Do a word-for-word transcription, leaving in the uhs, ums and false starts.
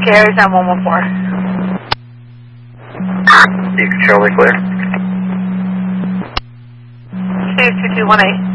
Gary's at one one four. You can Charlie clear. two two two one eight.